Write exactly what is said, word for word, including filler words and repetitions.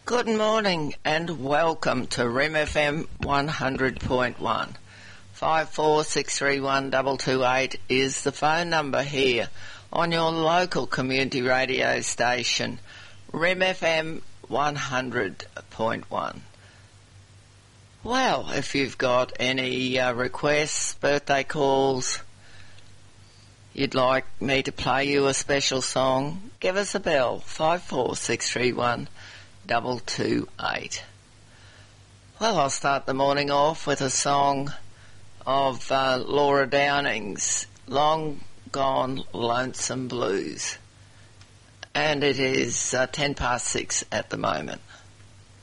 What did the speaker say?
Good morning and welcome to R E M F M one hundred point one. five four six three one two two eight is the phone number here on your local community radio station, R E M F M one hundred point one. Well, if you've got any uh, requests, birthday calls, you'd like me to play you a special song, give us a bell, five four six three one two two eight. Well, I'll start the morning off with a song of uh, Laura Downing's Long Gone Lonesome Blues. And it is uh, ten past six at the moment.